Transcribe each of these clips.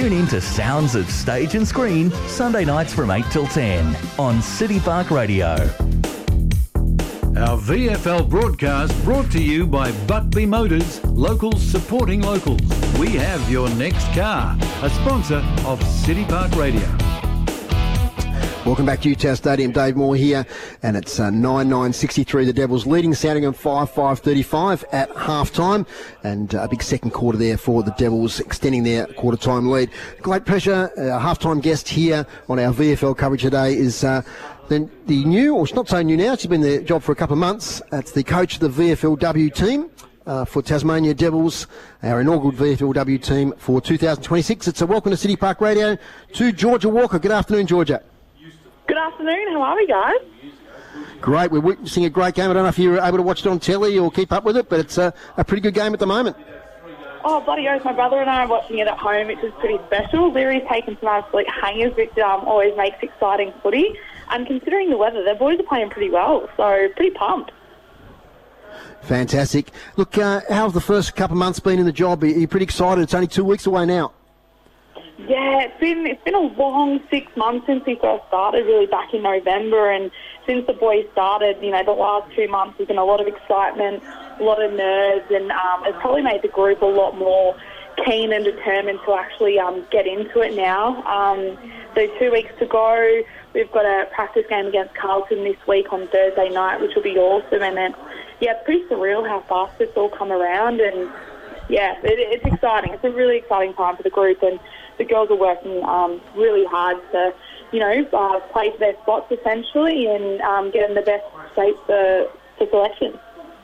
Tune in to Sounds of Stage and Screen, Sunday nights from 8 till 10 on City Park Radio. Our VFL broadcast brought to you by Buckley Motors, locals supporting locals. We have your next car, a sponsor of City Park Radio. Welcome back to UTAS Stadium. Dave Moore here, and it's 9-9-63. The Devils leading Sandringham 5-5-35 at half-time, and a big second quarter there for the Devils, extending their quarter-time lead. Great pleasure. Half-time guest here on our VFL coverage today is the new, or she's not so new now, she's been in the job for a couple of months. It's the coach of the VFLW team for Tasmania Devils, our inaugural VFLW team for 2026. It's a welcome to City Park Radio to Georgia Walker. Good afternoon, Georgia. Good afternoon. How are we, guys? Great. We're witnessing a great game. I don't know if you were able to watch it on telly or keep up with it, but it's a pretty good game at the moment. Oh, bloody oath. My brother and I are watching it at home, which is pretty special. Leary's taken some absolute hangers, which always makes exciting footy. And considering the weather, the boys are playing pretty well, so pretty pumped. Fantastic. Look, how have the first couple of months been in the job? Are you pretty excited? It's only 2 weeks away now. Yeah, it's been a long 6 months since we first started, really back in November, and since the boys started, the last 2 months has been a lot of excitement, a lot of nerves, and it's probably made the group a lot more keen and determined to actually get into it now. So 2 weeks to go. We've got a practice game against Carlton this week on Thursday night, which will be awesome, and then, yeah, it's pretty surreal how fast it's all come around, and yeah, it's exciting. It's a really exciting time for the group, and the girls are working really hard to, play for their spots essentially and get in the best shape for selection.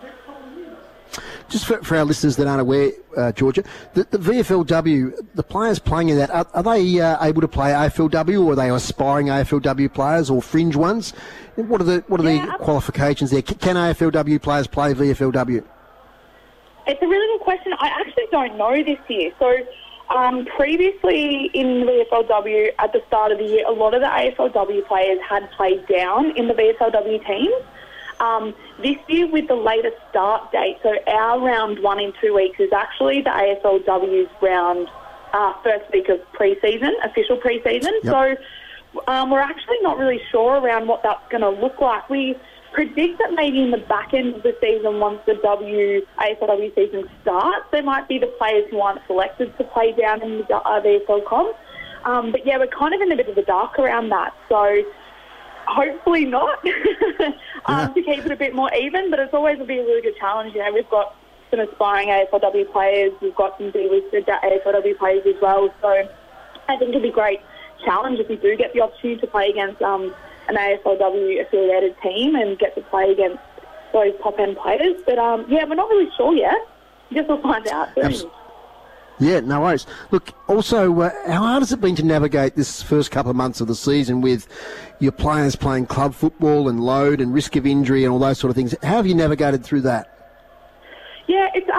Just for our listeners that aren't aware, Georgia, the VFLW, the players playing in that, are they able to play AFLW, or are they aspiring AFLW players or fringe ones? What are the qualifications there? Can AFLW players play VFLW? It's a really good question. I actually don't know this year. So previously in the VFLW at the start of the year, a lot of the AFLW players had played down in the VFLW teams. This year with the latest start date, so our round 1 in 2 weeks is actually the AFLW's round first week of pre-season, official pre-season. Yep. So we're actually not really sure around what that's going to look like. We predict that maybe in the back end of the season, once the AFLW season starts, there might be the players who aren't selected to play down in the VFL comp. But yeah, we're kind of in a bit of the dark around that. So hopefully not, to keep it a bit more even. But it's always be a really good challenge. We've got some aspiring AFLW players. We've got some delisted AFLW players as well. So I think it'll be a great challenge if we do get the opportunity to play against an AFLW affiliated team and get to play against those top end players. But yeah, we're not really sure yet. I guess we'll find out soon. Yeah, no worries. Look, also, how hard has it been to navigate this first couple of months of the season with your players playing club football and load and risk of injury and all those sort of things? How have you navigated through that? Yeah, it's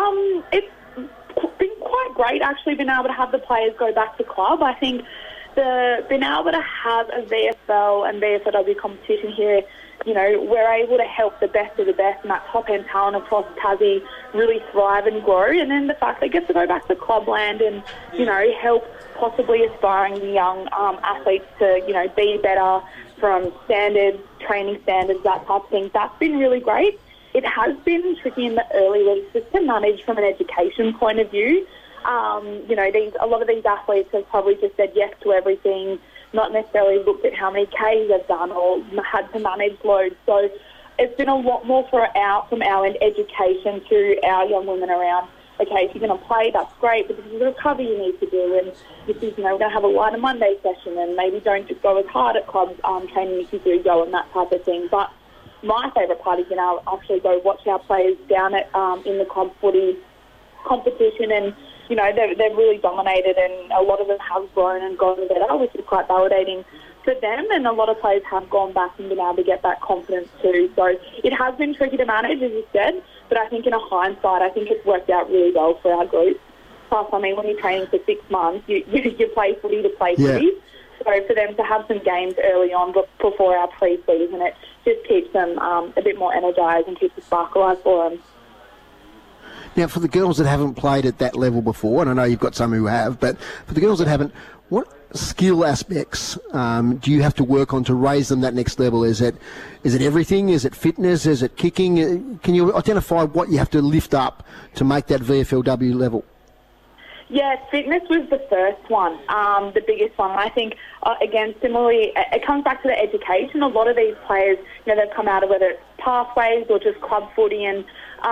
been quite great actually being able to have the players go back to club. I think being able to have a VFL and VFLW competition here, we're able to help the best of the best and that top-end talent across Tassie really thrive and grow. And then the fact they get to go back to clubland and, help possibly aspiring young athletes to, be better from standards, training standards, that type of thing. That's been really great. It has been tricky in the early weeks just to manage from an education point of view. A lot of these athletes have probably just said yes to everything, not necessarily looked at how many Ks they've done or had to manage loads. So it's been a lot more from our end education to our young women around, okay, if you're going to play, that's great, but this is the recovery you need to do, and this is, we're going to have a lighter Monday session, and maybe don't just go as hard at club training if you do go and that type of thing. But my favourite part is being able to actually go watch our players down at in the club footy competition, and they've really dominated, and a lot of them have grown and gotten better, which is quite validating for them, and a lot of players have gone back and been able to get that confidence too. So it has been tricky to manage, as you said, but I think in a hindsight, I think it's worked out really well for our group. Plus, when you're training for 6 months, you play footy to play footy. So for them to have some games early on before our pre-season, it just keeps them a bit more energised and keeps the spark alive for them. Now, for the girls that haven't played at that level before, and I know you've got some who have, but for the girls that haven't, what skill aspects do you have to work on to raise them that next level? Is it everything? Is it fitness? Is it kicking? Can you identify what you have to lift up to make that VFLW level? Yeah, fitness was the first one, the biggest one. I think, again, similarly, it comes back to the education. A lot of these players, they've come out of whether it's pathways or just club footy, and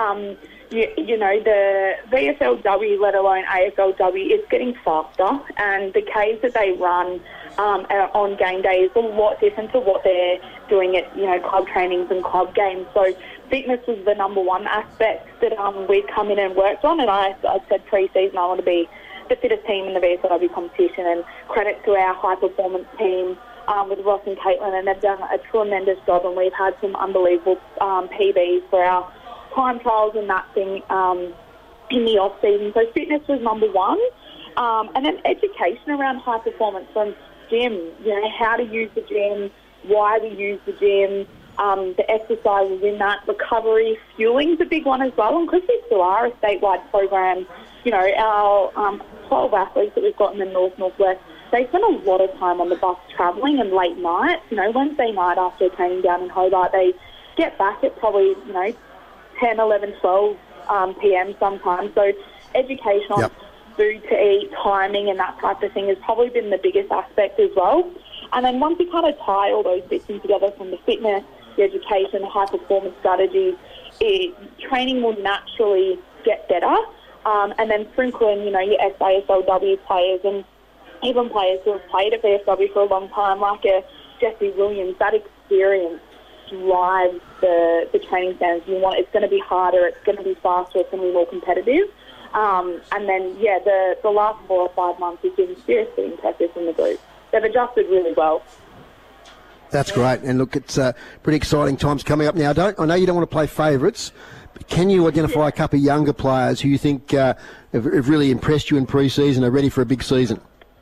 the VFLW, let alone AFLW, it's getting faster, and the Ks that they run on game day is a lot different to what they're doing at, club trainings and club games. So fitness was the number one aspect that we'd come in and worked on, and I said pre-season I want to be the fittest team in the VFLW competition, and credit to our high-performance team with Ross and Caitlin, and they've done a tremendous job, and we've had some unbelievable PBs for our time trials and that thing in the off-season. So fitness was number one, and then education around high-performance from gym, how to use the gym, why we use the gym, the exercises in that, recovery, fueling's a big one as well. And because we still are a statewide program, our 12 athletes that we've got in the Northwest, they spend a lot of time on the bus travelling and late nights. Wednesday night after training down in Hobart, they get back at probably, 10, 11, 12 p.m. sometimes. So education on food to eat, timing and that type of thing has probably been the biggest aspect as well. And then once you kind of tie all those bits in together, from the fitness, the education, the high-performance strategies, training will naturally get better. And then sprinkle in, your ex-AFLW players and even players who have played at VFW for a long time, like Jesse Williams. That experience drives the training standards. It's going to be harder, it's going to be faster, it's going to be more competitive. And then, the last 4 or 5 months has been seriously impressive from the group. They've adjusted really well. That's great. And look, it's pretty exciting times coming up now. I know you don't want to play favourites, but can you identify a couple of younger players who you think have really impressed you in pre-season, are ready for a big season?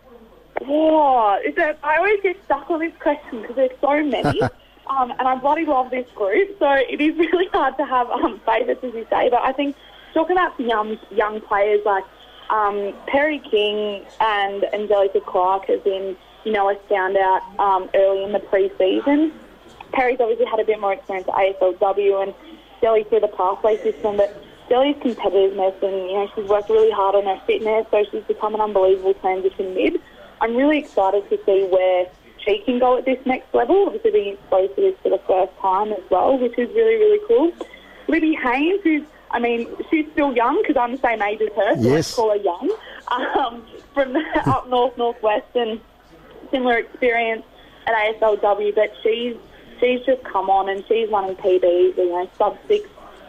Oh, I always get stuck on this question because there's so many. And I bloody love this group, so it is really hard to have favourites, as you say. But I think talking about some young players like Perry King and Angelica Clark have been, a standout early in the pre-season. Perry's obviously had a bit more experience at AFLW and Delhi through the pathway system, but Delhi's competitiveness and, she's worked really hard on her fitness, so she's become an unbelievable transition mid. I'm really excited to see where she can go at this next level, obviously being exposed to this for the first time as well, which is really, really cool. Libby Haynes, she's still young because I'm the same age as her, so yes. I call her young, from up northwest, and similar experience at AFLW, but she's just come on and she's running PBs, sub-6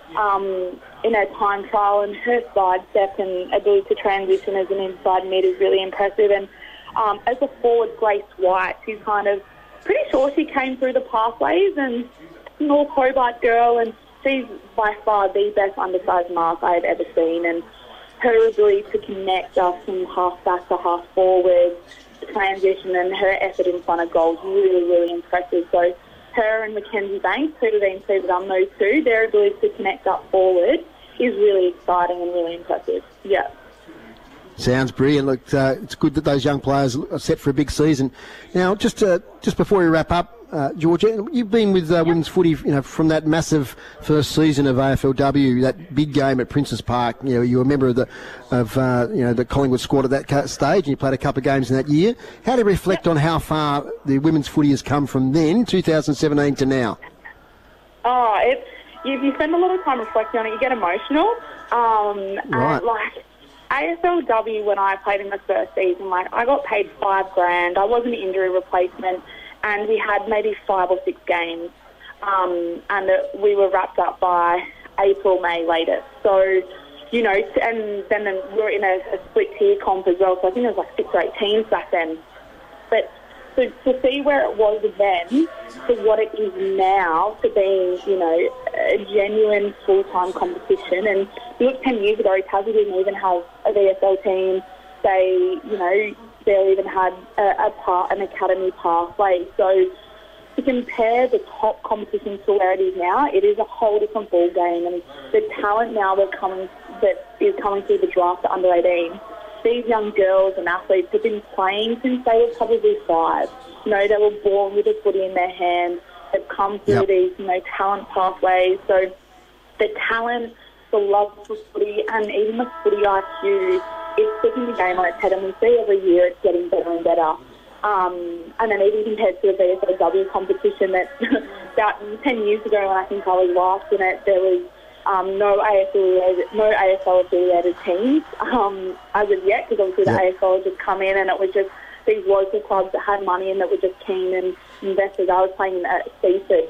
in her time trial, and her sidestep and ability to transition as an inside mid is really impressive. And as a forward, Grace White, who's kind of pretty sure she came through the pathways, and North Hobart girl, and she's by far the best undersized mark I've ever seen, and her ability to connect us from half back to half forward, transition, and her effort in front of goal is really, really impressive. So her and Mackenzie Banks, who have been super done, those two, their ability to connect up forward is really exciting and really impressive. Yeah. Sounds brilliant. Look, it's good that those young players are set for a big season. Now, just before we wrap up, Georgia, you've been with women's footy, from that massive first season of AFLW, that big game at Princes Park. You were a member of the Collingwood squad at that stage, and you played a couple of games in that year. How do you reflect on how far the women's footy has come from then, 2017, to now? If you spend a lot of time reflecting on it, you get emotional. Right. And AFLW, when I played in the first season, I got paid $5,000. I was an injury replacement, and we had maybe 5 or 6 games, and we were wrapped up by April, May latest. So, and then we were in a split tier comp as well, so I think it was 6 or 8 teams back then. But to see where it was then to what it is now, to being, a genuine full-time competition. And look, 10 years ago, Tassie didn't even have a VSL team. They, barely even had an academy pathway. So to compare the top competition to where it is now, it is a whole different ball game, and the talent now that is coming through the draft at under 18. These young girls and athletes have been playing since they were probably 5. You know, they were born with a footy in their hand. They've come through these, talent pathways. So the talent, the love for footy, and even the footy IQ is flipping the game on its head, and we see every year it's getting better and better. And then even compared to the VFLW competition that about 10 years ago when I think I was last in it, there was no AFL-affiliated teams as of yet, because obviously the AFL had just come in, and it was just these local clubs that had money and that were just keen and investors. I was playing at Seaford.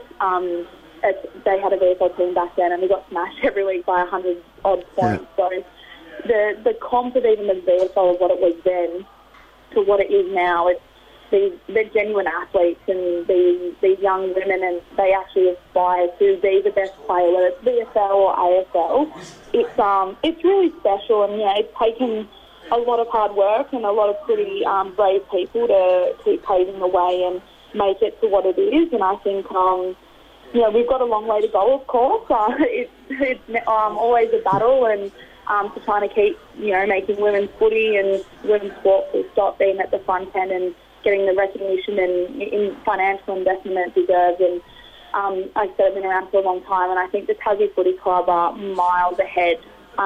They had a VFL team back then, and we got smashed every week by 100-odd points. So the comp of even the VFL of what it was then to what it is now, they're genuine athletes, and these young women, and they actually aspire to be the best player, whether it's VFL or AFL. It's really special, and it's taken a lot of hard work and a lot of pretty brave people to keep paving the way and make it to what it is. And I think we've got a long way to go, of course. It's always a battle, and to trying to keep making women's footy and women's sport full stop being at the front end and getting the recognition and in financial investment it deserves. And like I said, I've been around for a long time, and I think the Tassie Footy Club are miles ahead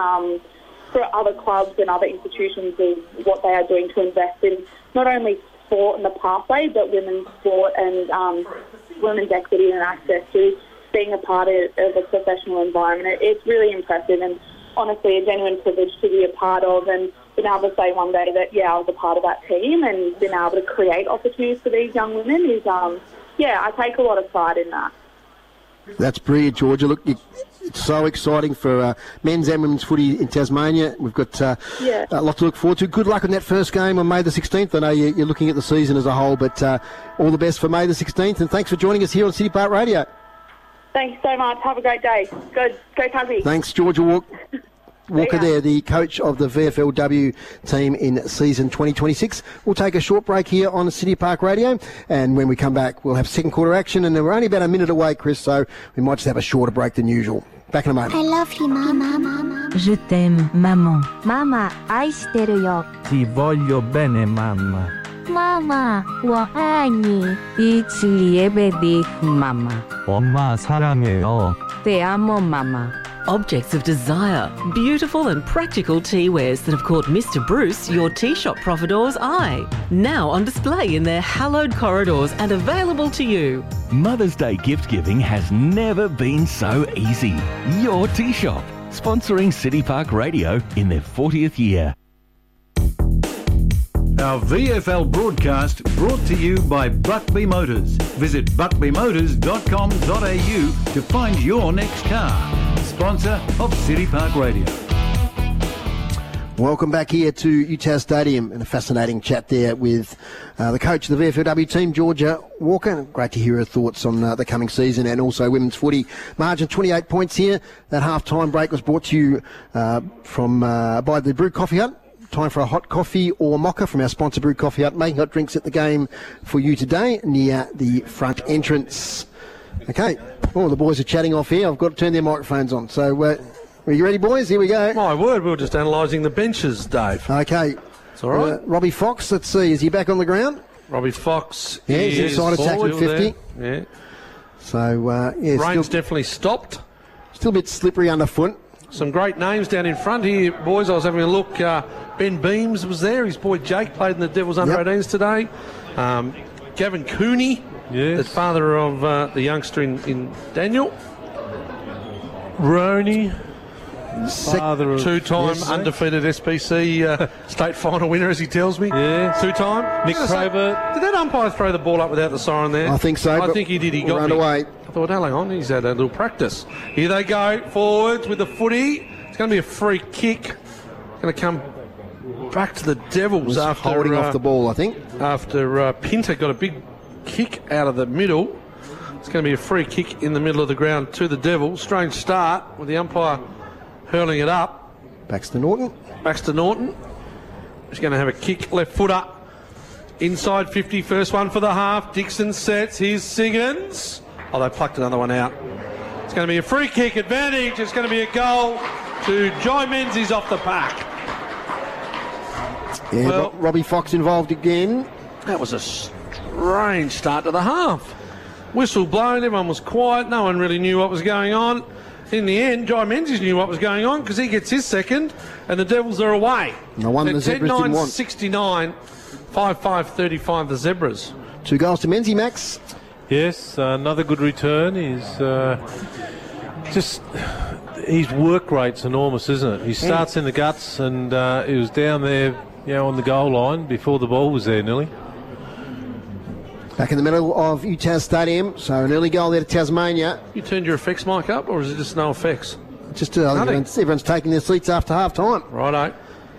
for other clubs and other institutions of what they are doing to invest in not only sport and the pathway, but women's sport and women's equity and access to being a part of a professional environment. It's really impressive, and honestly a genuine privilege to be a part of, and been able to say one day that, I was a part of that team and been able to create opportunities for these young women is, I take a lot of pride in that. That's brilliant, Georgia. Look, it's so exciting for men's and women's footy in Tasmania. We've got a lot to look forward to. Good luck on that first game on May the 16th. I know you're looking at the season as a whole, but all the best for May the 16th, and thanks for joining us here on City Park Radio. Thanks so much. Have a great day. Go Tassie. Thanks, Georgia Walker there, the coach of the VFLW team in season 2026. We'll take a short break here on City Park Radio, and when we come back, we'll have second quarter action, and we're only about a minute away, Chris, so we might just have a shorter break than usual. Back in a moment. I love you, Mama. Je t'aime, maman. Mama, 愛してるよ. Ti voglio bene, mamma. Mama, 我爱你. It's liebedi, mama. 엄마 사랑해요. Te amo, mama. Objects of desire, beautiful and practical teawares that have caught Mr. Bruce, your tea shop providor's eye. Now on display in their hallowed corridors and available to you. Mother's Day gift giving has never been so easy. Your tea shop, sponsoring City Park Radio in their 40th year. Our VFL broadcast brought to you by Buckby Motors. Visit buckbymotors.com.au to find your next car. Sponsor of City Park Radio. Welcome back here to UTAS Stadium, and a fascinating chat there with the coach of the VFLW team, Georgia Walker. Great to hear her thoughts on the coming season and also women's footy. Margin 28 points here. That half-time break was brought to you by the Brew Coffee Hut. Time for a hot coffee or mocha from our sponsor, Brew Coffee Hut, making hot drinks at the game for you today near the front entrance. Okay, the boys are chatting off here. I've got to turn their microphones on. So, are you ready, boys? Here we go. My word, we were just analysing the benches, Dave. Okay. It's all right. Robbie Fox, let's see, is he back on the ground? Robbie Fox he's inside attack at 50. There. Yeah. So, rain's definitely stopped. Still a bit slippery underfoot. Some great names down in front here, boys. I was having a look. Ben Beams was there. His boy Jake played in the Devils under-18s today. Gavin Cooney, the father of the youngster in Daniel. Roney, father of two-time undefeated SPC state final winner, as he tells me. Yeah. Two-time. Nick Probert. Did that umpire throw the ball up without the siren there? I think so. I think he did. He got run me. Away. I thought, hang on, he's had a little practice. Here they go, forwards with the footy. It's going to be a free kick. Going to come back to the Devils after holding off the ball, I think. After Pinter got a big kick out of the middle. It's going to be a free kick in the middle of the ground to the Devils. Strange start with the umpire hurling it up. Baxter Norton. He's going to have a kick, left footer. Inside 50, first one for the half. Dixon sets. Here's Siggins. Oh, they plucked another one out. It's going to be a free kick advantage. It's going to be a goal to Jai Menzies off the pack. Yeah, well, Robbie Fox involved again. That was a strange start to the half. Whistle blown, everyone was quiet, no one really knew what was going on. In the end, Jai Menzies knew what was going on because he gets his second and the Devils are away. No one the Zebras didn't want. 10-9, 69, 5-5-35 the Zebras. 2 goals to Menzies, Max. Yes, another good return. His work rate's enormous, isn't it? He starts in the guts and he was down there, on the goal line before the ball was there nearly. Back in the middle of UTAS Stadium, so an early goal there to Tasmania. You turned your effects mic up, or is it just no effects? Just everyone's taking their seats after half time. Righto.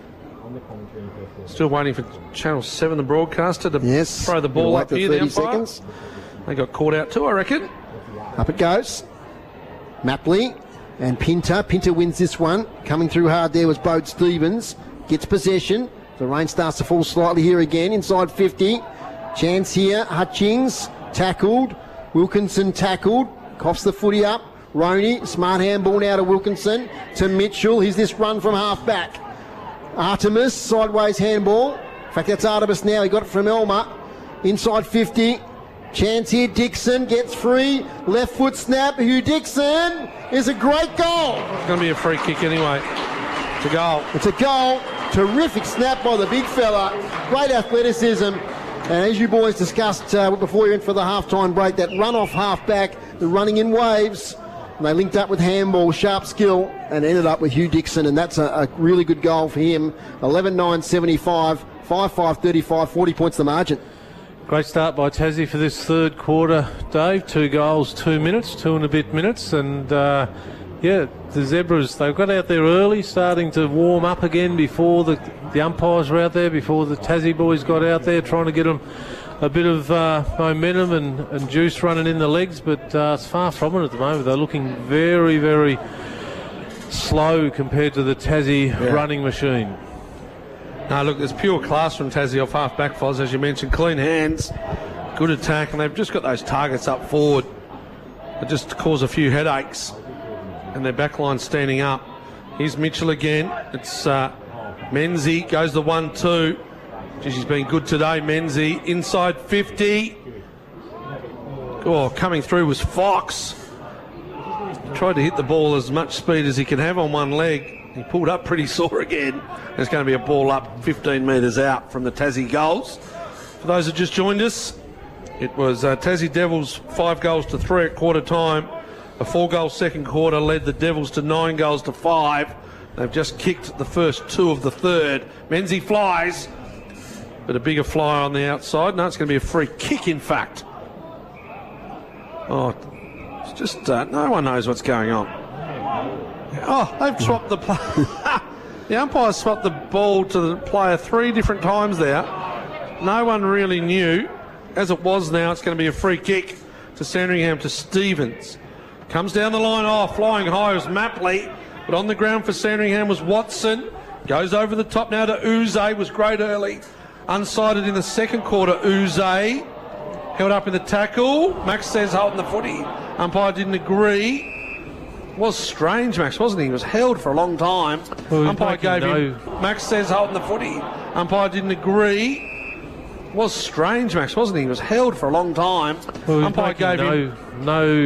Still waiting for Channel 7, the broadcaster, to throw the ball up here. 30 seconds. They got caught out too, I reckon. Up it goes. Mapley and Pinter. Pinter wins this one. Coming through hard there was Bode Stevens. Gets possession. The rain starts to fall slightly here again. Inside 50. Chance here. Hutchings tackled. Wilkinson tackled. Coughs the footy up. Roney. Smart handball now to Wilkinson. To Mitchell. Here's this run from half back. Artemis. Sideways handball. In fact, that's Artemis now. He got it from Elmer. Inside 50. Chance here. Dixon gets free. Left foot snap. Hugh Dixon is a great goal. It's going to be a free kick anyway. It's a goal. It's a goal. Terrific snap by the big fella. Great athleticism. And as you boys discussed before you went for the half-time break, that run off half-back, the running in waves, and they linked up with handball, sharp skill, and ended up with Hugh Dixon, and that's a really good goal for him. 11-9-75, 5-5-35, 40 points the margin. Great start by Tassie for this third quarter, Dave. 2 goals, 2 minutes, 2 and a bit minutes, and the Zebras, they got out there early, starting to warm up again before the umpires were out there, before the Tassie boys got out there, trying to get them a bit of momentum and juice running in the legs, but it's far from it at the moment. They're looking very, very slow compared to the Tassie running machine. No, look, there's pure class from Tassie off half-back, Foz, as you mentioned. Clean hands, good attack, and they've just got those targets up forward that just cause a few headaches. And their backline standing up. Here's Mitchell again. It's Menzie, goes the 1-2. Geez, he's been good today, Menzie. Inside 50. Oh, coming through was Fox. Tried to hit the ball as much speed as he can have on one leg. He pulled up pretty sore again. There's going to be a ball up 15 metres out from the Tassie goals. For those who just joined us, it was Tassie Devils 5-3 at quarter time. A 4-goal second quarter led the Devils to 9-5. They've just kicked the first 2 of the third. Menzie flies, but a bigger fly on the outside. No, it's going to be a free kick, in fact. Oh, it's just no one knows what's going on. Oh, they've swapped the play. The umpire swapped the ball to the player 3 different times there. No one really knew. As it was now, it's going to be a free kick to Sandringham to Stevens. Comes down the line, flying high was Mapley, but on the ground for Sandringham was Watson. Goes over the top now to Uze, was great early. Unsighted in the second quarter, Uze. Held up in the tackle. Max says holding the footy. Umpire didn't agree. Was strange, Max, wasn't he? He was held for a long time. Well, umpire gave him. Max says holding the footy. Umpire didn't agree. Was strange, Max, wasn't he? He was held for a long time. Well, umpire gave him. No